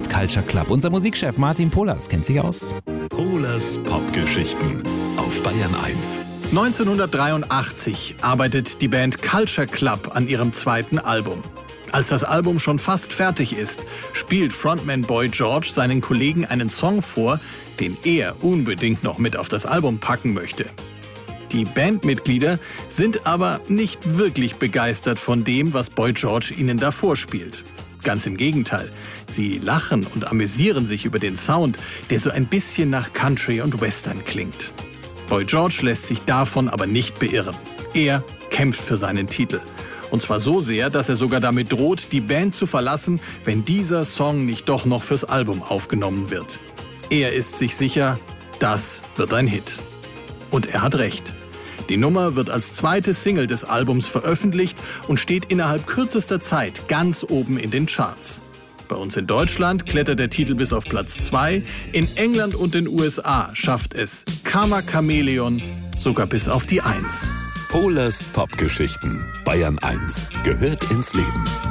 Band Culture Club. Unser Musikchef Martin Pohlers kennt sich aus. Pohlers Popgeschichten auf Bayern 1. 1983 arbeitet die Band Culture Club an ihrem zweiten Album. Als das Album schon fast fertig ist, spielt Frontman Boy George seinen Kollegen einen Song vor, den er unbedingt noch mit auf das Album packen möchte. Die Bandmitglieder sind aber nicht wirklich begeistert von dem, was Boy George ihnen da vorspielt. Ganz im Gegenteil, sie lachen und amüsieren sich über den Sound, der so ein bisschen nach Country und Western klingt. Boy George lässt sich davon aber nicht beirren. Er kämpft für seinen Titel. Und zwar so sehr, dass er sogar damit droht, die Band zu verlassen, wenn dieser Song nicht doch noch fürs Album aufgenommen wird. Er ist sich sicher, das wird ein Hit. Und er hat recht. Die Nummer wird als zweite Single des Albums veröffentlicht und steht innerhalb kürzester Zeit ganz oben in den Charts. Bei uns in Deutschland klettert der Titel bis auf Platz 2, in England und den USA schafft es Karma Chameleon sogar bis auf die 1. Pohlers Popgeschichten, Bayern 1, gehört ins Leben.